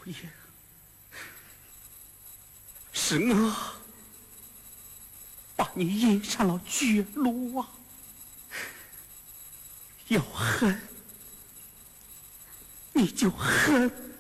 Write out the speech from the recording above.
爷，是我把你引上了绝路啊！要恨你就恨。